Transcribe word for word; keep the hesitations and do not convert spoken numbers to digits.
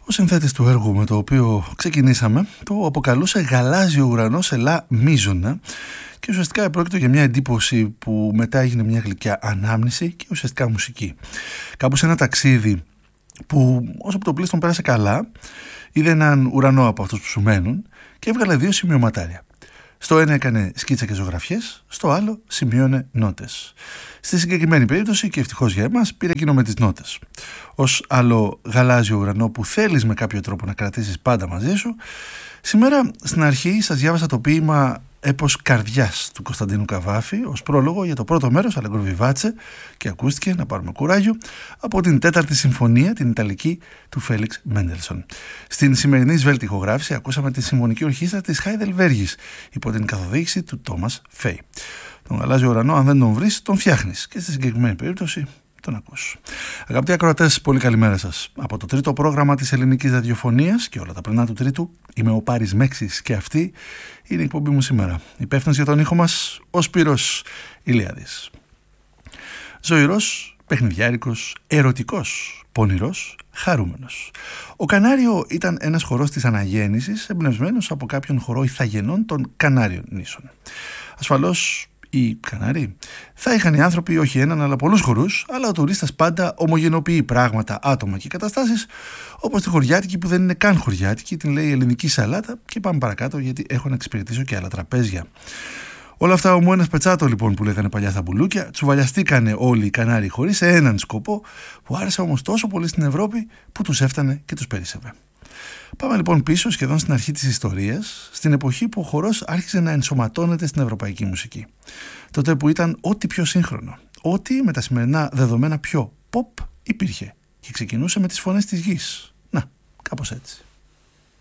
Ο συνθέτης του έργου με το οποίο ξεκινήσαμε το αποκαλούσε «Γαλάζιο ουρανό σε λα μίζωνα» και ουσιαστικά πρόκειται για μια εντύπωση που μετά έγινε μια γλυκιά ανάμνηση και ουσιαστικά μουσική. Κάπου σε ένα ταξίδι που όσο που το πλήστον πέρασε καλά, είδε έναν ουρανό από αυτούς που σου μένουν και έβγαλε δύο σημειωματάρια. Στο ένα έκανε σκίτσα και ζωγραφιές, στο άλλο σημείωνε νότες. Στη συγκεκριμένη περίπτωση, και ευτυχώς για εμάς, πήρε εκείνο με τις νότες. Ως άλλο γαλάζιο ουρανό που θέλεις με κάποιο τρόπο να κρατήσεις πάντα μαζί σου, σήμερα στην αρχή σας διάβασα το ποίημα «Έπος Καρδιάς» του Κωνσταντίνου Καβάφη ως πρόλογο για το πρώτο μέρος, Allegro vivace, και ακούστηκε, να πάρουμε κουράγιο, από την τέταρτη συμφωνία, την Ιταλική, του Φέλιξ Μέντελσον. Στην σημερινή σβέλτη ηχογράφηση ακούσαμε τη Συμφωνική Ορχήστρα της Χάιντελβέργης υπό την καθοδήγηση του Τόμας Φέι. Τον γαλάζιο ουρανό, αν δεν τον βρεις, τον φτιάχνεις, και στη συγκεκριμένη περίπτωση τον ακούς. Αγαπητοί ακροατές, πολύ καλημέρα σας. Από το τρίτο πρόγραμμα της ελληνικής ραδιοφωνίας και όλα τα πρωινά του τρίτου, είμαι ο Πάρης Μέξης και αυτή είναι η εκπομπή μου σήμερα. Υπεύθυνος για τον ήχο μας, ο Σπύρος Ηλιάδης. Ζωηρός, παιχνιδιάρικος, ερωτικός, πονηρός, χαρούμενος. Ο Κανάριο ήταν ένας χορός της αναγέννησης, εμπνευσμένος από κάποιον χορό ηθαγενών των Κανάριων νήσων. Ασφαλώς, οι Κανάριοι θα είχαν οι άνθρωποι όχι έναν αλλά πολλούς χορούς, αλλά ο τουρίστας πάντα ομογενοποιεί πράγματα, άτομα και καταστάσεις, όπως τη χωριάτικη που δεν είναι καν χωριάτικη, την λέει ελληνική σαλάτα, και πάμε παρακάτω γιατί έχω να εξυπηρετήσω και άλλα τραπέζια. Όλα αυτά ομού ένα πετσάτο λοιπόν που λέγανε παλιά στα μπουλούκια, τσουβαλιαστήκανε όλοι οι Κανάριοι χωρίς σε έναν σκοπό που άρεσε όμως τόσο πολύ στην Ευρώπη που τους έφτανε και τους περίσσευε. Πάμε λοιπόν πίσω σχεδόν στην αρχή της ιστορίας, στην εποχή που ο χορός άρχισε να ενσωματώνεται στην ευρωπαϊκή μουσική. Τότε που ήταν ό,τι πιο σύγχρονο, ό,τι με τα σημερινά δεδομένα πιο pop υπήρχε και ξεκινούσε με τις φωνές της γης. Να, κάπως έτσι.